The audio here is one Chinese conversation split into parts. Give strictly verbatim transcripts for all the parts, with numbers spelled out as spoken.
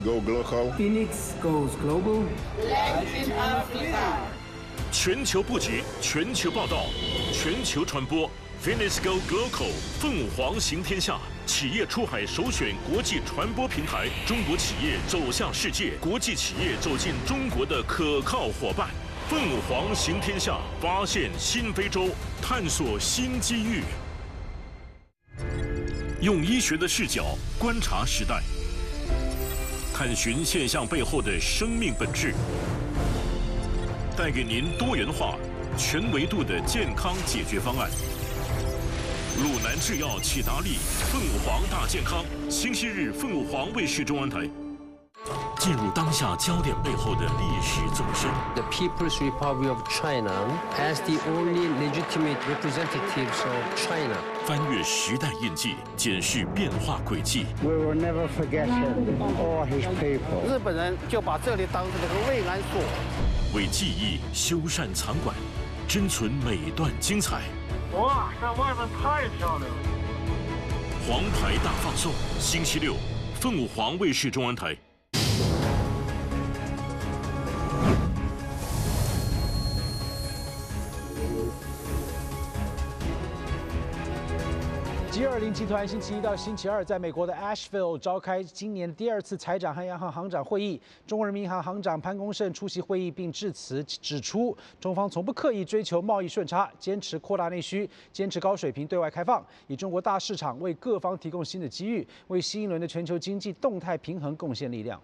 Go global. Phoenix goes global. 全球布局，全球报道，全球传播。Phoenix Go Global， 凤凰行天下，企业出海首选国际传播平台，中国企业走向世界，国际企业走进中国的可靠伙伴。凤凰行天下，发现新非洲，探索新机遇。用医学的视角观察时代。 探寻现象背后的生命本质，带给您多元化、全维度的健康解决方案。鲁南制药启达利凤凰大健康，星期日凤凰卫视中文台。进入当下焦点背后的历史纵深。 The People's Republic of China as the only legitimate representatives of China. 翻越时代印记，检视变化轨迹。 We will never forget him or his people. 日本人就把这里当成了个慰安所， 为记忆修缮藏馆，珍存每段精彩。 哇，这外面太漂亮了！ 黄牌大放送，星期六，凤凰卫视中文台。 G 二零集团星期一到星期二在美国的 Asheville 召开今年第二次财长和央行行长会议。中国人民银行行长潘功胜出席会议并致辞，指出中方从不刻意追求贸易顺差，坚持扩大内需，坚持高水平对外开放，以中国大市场为各方提供新的机遇，为新一轮的全球经济动态平衡贡献力量。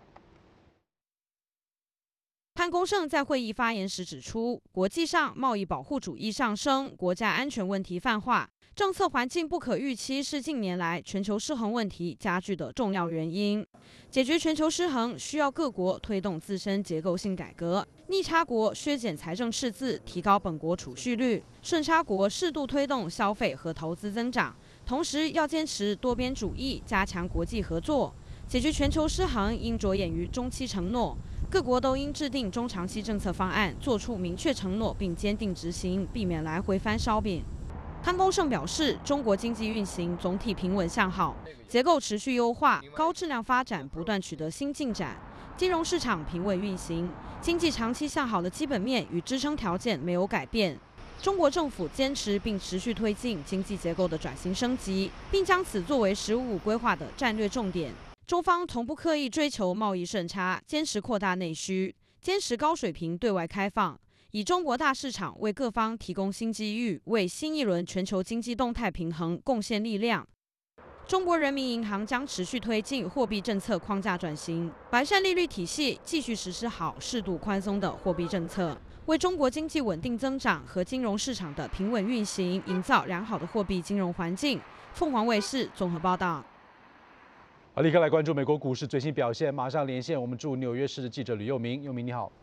潘功胜在会议发言时指出，国际上贸易保护主义上升，国家安全问题泛化，政策环境不可预期是近年来全球失衡问题加剧的重要原因。解决全球失衡，需要各国推动自身结构性改革，逆差国削减财政赤字，提高本国储蓄率；顺差国适度推动消费和投资增长。同时，要坚持多边主义，加强国际合作。解决全球失衡，应着眼于中期承诺。 各国都应制定中长期政策方案，做出明确承诺，并坚定执行，避免来回翻烧饼。潘功胜表示，中国经济运行总体平稳向好，结构持续优化，高质量发展不断取得新进展，金融市场平稳运行，经济长期向好的基本面与支撑条件没有改变。中国政府坚持并持续推进经济结构的转型升级，并将此作为“十五五”规划的战略重点。 中方从不刻意追求贸易顺差，坚持扩大内需，坚持高水平对外开放，以中国大市场为各方提供新机遇，为新一轮全球经济动态平衡贡献力量。中国人民银行将持续推进货币政策框架转型，完善利率体系，继续实施好适度宽松的货币政策，为中国经济稳定增长和金融市场的平稳运行营造良好的货币金融环境。凤凰卫视综合报道。 好，立刻来关注美国股市最新表现。马上连线我们驻纽约市的记者吕佑明，佑明你好。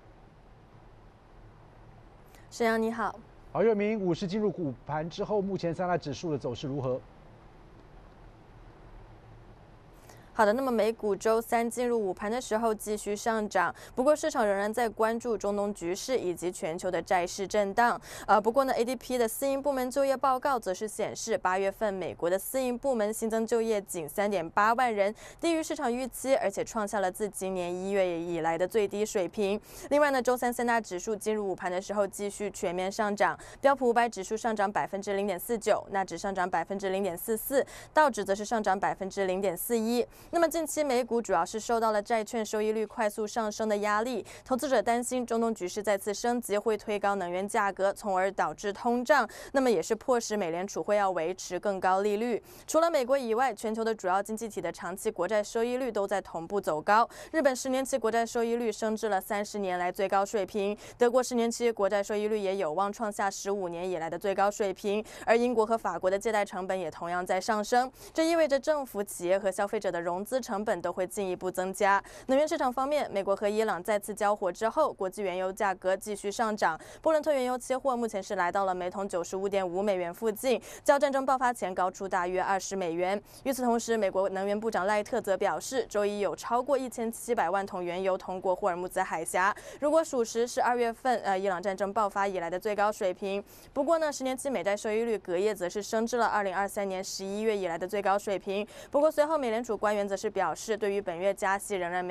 沈阳你好。 好，佑明，股市进入午盘之后，目前三大指数的走势如何？ 好的，那么美股周三进入午盘的时候继续上涨，不过市场仍然在关注中东局势以及全球的债市震荡。呃，不过呢 ，A D P 的私营部门就业报告则是显示，八月份美国的私营部门新增就业仅 三点八万人，低于市场预期，而且创下了自今年一月以来的最低水平。另外呢，周三三大指数进入午盘的时候继续全面上涨，标普五百指数上涨百分之零点四九，纳指上涨百分之零点四四，道指则是上涨百分之零点四一。 那么近期美股主要是受到了债券收益率快速上升的压力，投资者担心中东局势再次升级会推高能源价格，从而导致通胀。那么也是迫使美联储会要维持更高利率。除了美国以外，全球的主要经济体的长期国债收益率都在同步走高。日本十年期国债收益率升至了三十年来最高水平，德国十年期国债收益率也有望创下十五年以来的最高水平。而英国和法国的借贷成本也同样在上升，这意味着政府、企业和消费者的融资成本都会进一步增加。能源市场方面，美国和伊朗再次交火之后，国际原油价格继续上涨。布伦特原油期货目前是来到了每桶九十五点五美元附近，较战争爆发前高出大约二十美元。与此同时，美国能源部长赖特则表示，周一有超过一千七百万桶原油通过霍尔木兹海峡，如果属实是二月份呃伊朗战争爆发以来的最高水平。不过呢，十年期美债收益率隔夜则是升至了二零二三年十一月以来的最高水平。不过随后美联储官员则是表示，对于本月加息仍然没